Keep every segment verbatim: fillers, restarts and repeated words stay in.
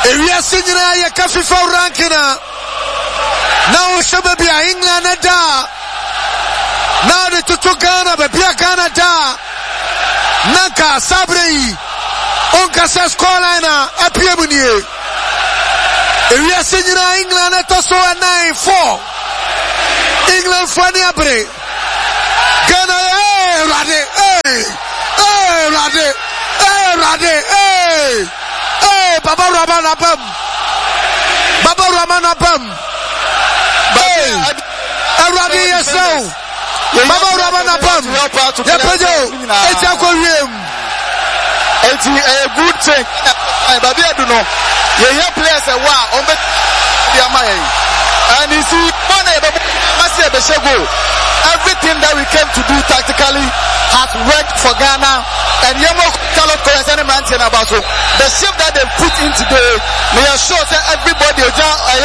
Area Senior Yakafi for Rankina. Now Shababia, England and da. Now the Tutugana, Babia Canada. Naka, Sabri. Onkasa Skolina, Apiabunie. Area Senior England at also a nine four. England for Niabre. Ghana, eh, Rade, eh, eh, Rade, eh, Rade, eh, eh, Baba Ramana Bam, Baba Ramana Bam, eh, Rade, yes, no, Baba Ramana Bam, Yapajo, it's a Korean, it's a good thing, Baby, I don't know, you hear players a while, on the Yamai, and you see, money, Master Beshego. Everything that we came to do tactically has worked for Ghana, and Yemo cannot concern anything about it. The shift that they put in today, we are sure that everybody will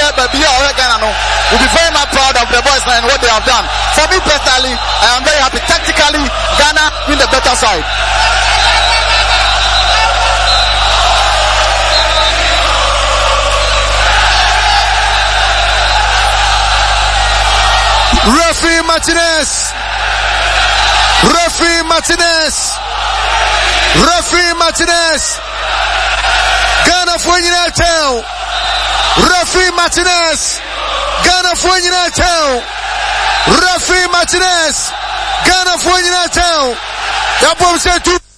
be very much proud of the boys and what they have done. For me personally, I am very happy. Tactically, Ghana in the better side. Referee Martinez. Referee Martinez. Referee Martinez. Ghana for United. Referee Martinez. Ghana for United. Referee Martinez. Ghana for United. That boy said two.